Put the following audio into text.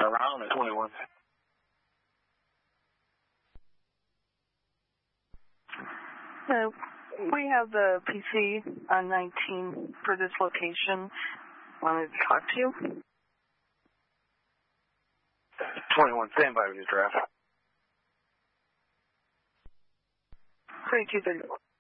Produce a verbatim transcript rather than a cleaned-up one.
Around at twenty-one. Uh, we have the P C on nineteen for this location. Wanted to talk to you. twenty-one, stand by with your draft. twenty-two thirty-four.